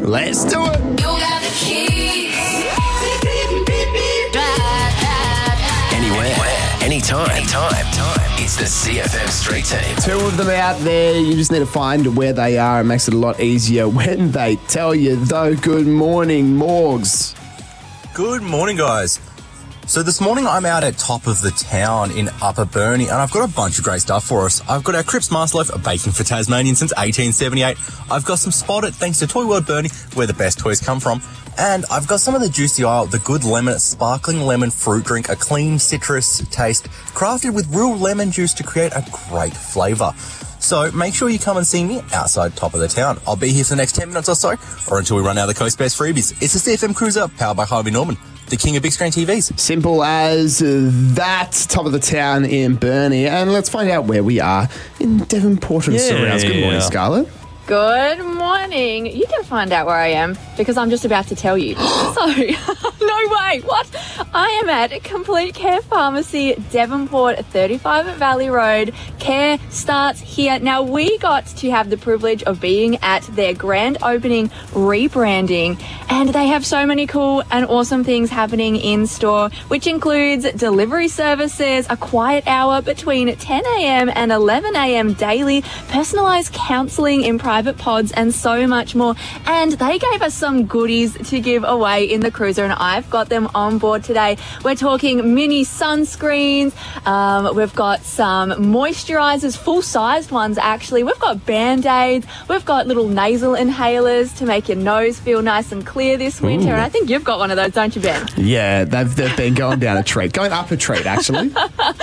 Let's do it. You got the keys. Anywhere, anytime. It's the CFM Street Team. 2 of them out there. You just need to find where they are. It makes it a lot easier when they tell you, though. Good morning, Morgs. Good morning, guys. So this morning I'm out at Top of the Town in Upper Burnie, and I've got a bunch of great stuff for us. I've got our Cripps Masterloaf, baking for Tasmanian since 1878. I've got some Spotted, thanks to Toy World Burnie, where the best toys come from. And I've got some of the Juicy Isle, the Good Lemon sparkling lemon fruit drink, a clean citrus taste, crafted with real lemon juice to create a great flavour. So make sure you come and see me outside Top of the Town. I'll be here for the next 10 minutes or so, or until we run out of the Coast Best freebies. It's the CFM Cruiser, powered by Harvey Norman, the king of big screen TVs. Simple as that. Top of the Town in Burnie. And let's find out where we are in Devonport and surrounds. Good morning, Scarlett. Good morning. You can find out where I am because I'm just about to tell you. So, no way. What? I am at Complete Care Pharmacy, Devonport, 35 Valley Road. Care starts here. Now, we got to have the privilege of being at their grand opening rebranding, and they have so many cool and awesome things happening in store, which includes delivery services, a quiet hour between 10 a.m. and 11 a.m. daily, personalised counselling in private pods, and so much more. And they gave us some goodies to give away in the cruiser, and I've got them on board today. We're talking mini sunscreens. We've got some moisturizers, full-sized ones actually. We've got Band-Aids. We've got little nasal inhalers to make your nose feel nice and clear this winter. And I think you've got one of those, don't you, Ben? Yeah, they've been going down a treat. Going up a treat, actually.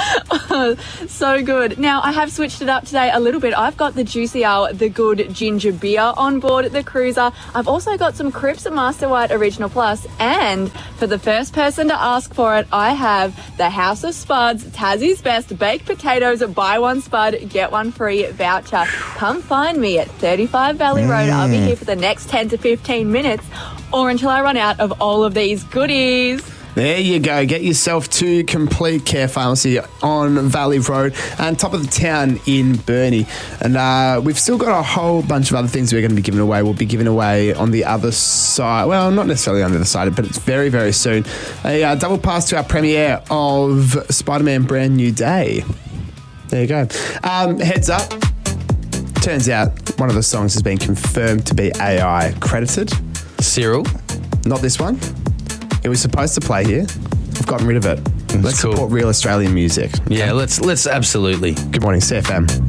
So good. Now, I have switched it up today a little bit. I've got the Juicy Isle, the good ginger beer on board at the cruiser. I've also got some Cripps Master White Original Plus, and for the first person to ask for it, I have the House of Spuds, Tassie's Best Baked Potatoes, buy one spud, get one free voucher. Come find me at 35 Valley Road. I'll be here for the next 10 to 15 minutes or until I run out of all of these goodies. There you go. Get yourself to Complete Care Pharmacy on Valley Road and Top of the Town in Burnie. And we've still got a whole bunch of other things we're going to be giving away. We'll be giving away on the other side. Well, not necessarily on the other side, but it's very, very soon. A double pass to our premiere of Spider-Man Brand New Day. There you go. Heads up. Turns out one of the songs has been confirmed to be AI credited. Cyril? Not this one. It was supposed to play here. I've gotten rid of it. Let's cool. support real Australian music. Yeah, let's absolutely. Good morning, CFM.